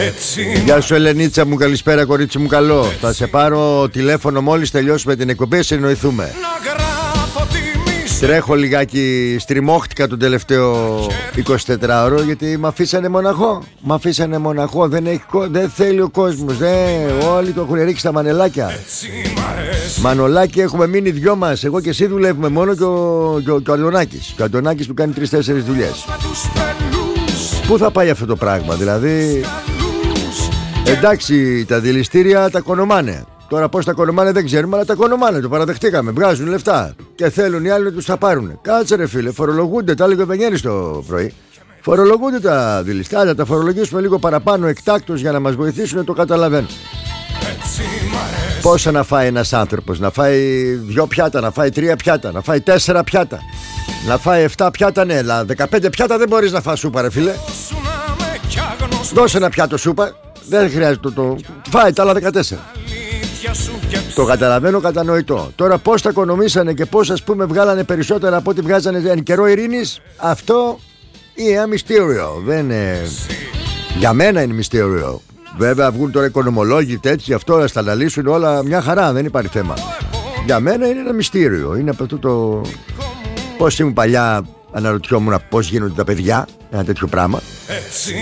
Γεια σου Ελενίτσα μου, καλησπέρα κορίτσι μου, καλό. Θα σε πάρω τηλέφωνο μόλις τελειώσουμε την εκπομπή, συνεννοηθούμε. Τρέχω λιγάκι, στριμώχτηκα τον τελευταίο 24ωρο γιατί μ' αφήσανε μοναχό. Δεν θέλει ο κόσμος. Όλοι το έχουν ρίξει στα μανελάκια. Μανολάκι έχουμε μείνει δυο μας. Εγώ και εσύ δουλεύουμε μόνο και ο Αντωνάκης. Και ο Αντωνάκης που κάνει 3-4 δουλειές. Πού θα πάει αυτό το πράγμα, δηλαδή? Εντάξει, τα δηληστήρια τα κονομάνε. Τώρα πώς τα κονομάνε δεν ξέρουμε, αλλά τα κονομάνε, το παραδεχτήκαμε. Βγάζουν λεφτά και θέλουν οι άλλοι να τους τα πάρουν. Κάτσε ρε φίλε, φορολογούνται, τα έλεγε ο Βενιέρης το πρωί. Φορολογούνται τα δηληστήρια, τα φορολογήσουμε λίγο παραπάνω εκτάκτως για να μας βοηθήσουν, το καταλαβαίνω. Πόσα να φάει ένας άνθρωπος? Να φάει 2 πιάτα, να φάει 3 πιάτα, να φάει 4 πιάτα, να φάει 7 πιάτα, ναι, αλλά 15 πιάτα δεν μπορείς να φας σούπα ρε φίλε. Δώσε ένα πιάτο σούπα, δεν χρειάζεται φάει τα άλλα 14. Το καταλαβαίνω, κατανοητό. Τώρα πώς τα οικονομήσανε και πώς ας πούμε βγάλανε περισσότερα από ό,τι βγάζανε εν καιρό ειρήνης, αυτό είναι ένα μυστήριο. Για μένα είναι μυστήριο. Βέβαια βγουν τώρα οικονομολόγοι τέτοιοι, αυτό να στα αναλύσουν όλα μια χαρά, δεν υπάρχει θέμα. Για μένα είναι ένα μυστήριο. Είναι από αυτό το... Πώς ήμουν παλιά, αναρωτιόμουν πώς γίνονται τα παιδιά, ένα τέτοιο πράγμα.